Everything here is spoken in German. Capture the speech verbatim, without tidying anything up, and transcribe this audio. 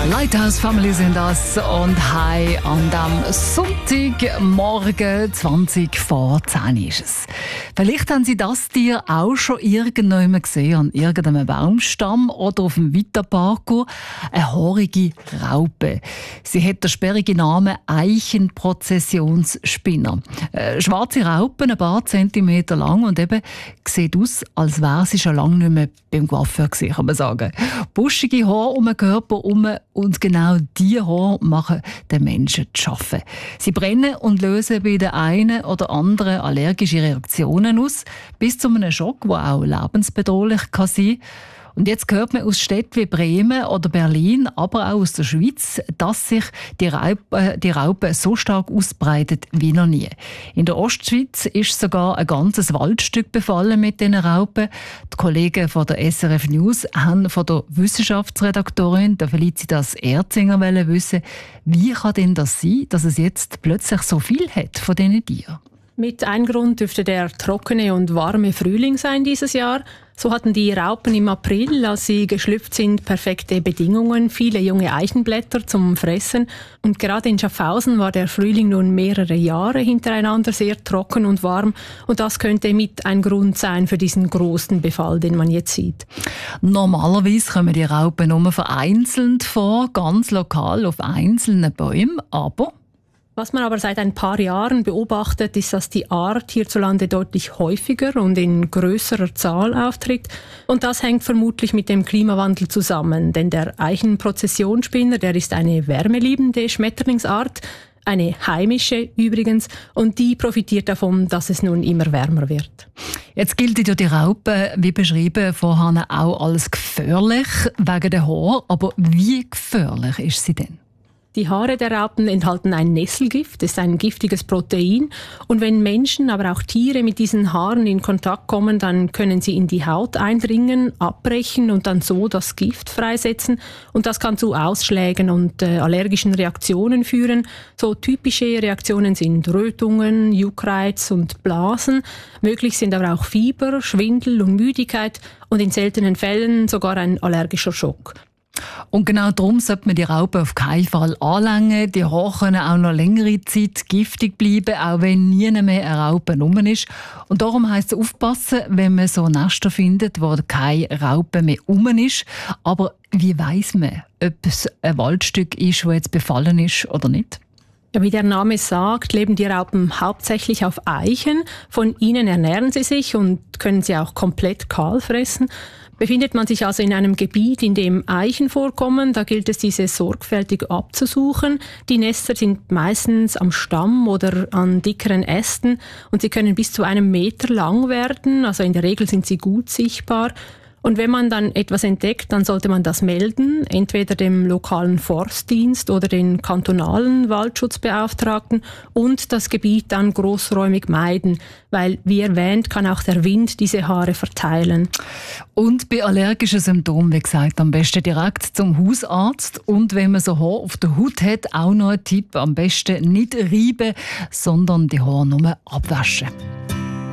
Lighthouse Family sind das und hi an dem Sonntagmorgen zwanzig vor zehn ist es. Vielleicht haben Sie das Tier auch schon irgendwann gesehen, an irgendeinem Baumstamm oder auf dem Vita-Parkour. Eine haarige Raupe. Sie hat den sperrigen Namen Eichenprozessionsspinner. Äh, schwarze Raupen, ein paar Zentimeter lang und eben sieht aus, als wäre sie schon lange nicht mehr beim Coiffeur gewesen, kann man sagen. Buschige Haare um den Körper herum und genau diese Haare machen den Menschen zu arbeiten. Sie brennen und lösen bei den einen oder anderen allergische Reaktionen aus, bis zu einem Schock, der auch lebensbedrohlich sein kann. Und jetzt hört man aus Städten wie Bremen oder Berlin, aber auch aus der Schweiz, dass sich die Raupe, die Raupe so stark ausbreitet wie noch nie. In der Ostschweiz ist sogar ein ganzes Waldstück befallen mit diesen Raupen. Die Kollegen von der S R F News haben von der Wissenschaftsredaktorin der Felicitas Erzinger wissen, wie kann denn das sein, dass es jetzt plötzlich so viel hat von diesen Tieren? Mit ein Grund dürfte der trockene und warme Frühling sein dieses Jahr. So hatten die Raupen im April, als sie geschlüpft sind, perfekte Bedingungen, viele junge Eichenblätter zum Fressen. Und gerade in Schaffhausen war der Frühling nun mehrere Jahre hintereinander sehr trocken und warm. Und das könnte mit ein Grund sein für diesen großen Befall, den man jetzt sieht. Normalerweise kommen die Raupen nur vereinzelt vor, ganz lokal auf einzelnen Bäumen, aber was man aber seit ein paar Jahren beobachtet, ist, dass die Art hierzulande deutlich häufiger und in größerer Zahl auftritt. Und das hängt vermutlich mit dem Klimawandel zusammen. Denn der Eichenprozessionsspinner, der ist eine wärmeliebende Schmetterlingsart, eine heimische übrigens, und die profitiert davon, dass es nun immer wärmer wird. Jetzt gilt ja die Raupe, wie beschrieben vorher, auch als gefährlich wegen der Haare. Aber wie gefährlich ist sie denn? Die Haare der Raupen enthalten ein Nesselgift, das ist ein giftiges Protein. Und wenn Menschen, aber auch Tiere mit diesen Haaren in Kontakt kommen, dann können sie in die Haut eindringen, abbrechen und dann so das Gift freisetzen. Und das kann zu Ausschlägen und äh, allergischen Reaktionen führen. So typische Reaktionen sind Rötungen, Juckreiz und Blasen. Möglich sind aber auch Fieber, Schwindel und Müdigkeit und in seltenen Fällen sogar ein allergischer Schock. Und genau darum sollte man die Raupen auf keinen Fall anlängen. Die Haare können auch noch längere Zeit giftig bleiben, auch wenn nie mehr eine Raupe rum ist. Und darum heisst es aufpassen, wenn man so Nester findet, wo keine Raupe mehr rum ist. Aber wie weiss man, ob es ein Waldstück ist, das jetzt befallen ist oder nicht? Ja, wie der Name sagt, leben die Raupen hauptsächlich auf Eichen. Von ihnen ernähren sie sich und können sie auch komplett kahl fressen. Befindet man sich also in einem Gebiet, in dem Eichen vorkommen, da gilt es, diese sorgfältig abzusuchen. Die Nester sind meistens am Stamm oder an dickeren Ästen und sie können bis zu einem Meter lang werden, also in der Regel sind sie gut sichtbar. Und wenn man dann etwas entdeckt, dann sollte man das melden, entweder dem lokalen Forstdienst oder den kantonalen Waldschutzbeauftragten und das Gebiet dann großräumig meiden, weil, wie erwähnt, kann auch der Wind diese Haare verteilen. Und bei allergischen Symptomen, wie gesagt, am besten direkt zum Hausarzt. Und wenn man so Haare auf der Haut hat, auch noch ein Tipp, am besten nicht reiben, sondern die Haare nur abwaschen.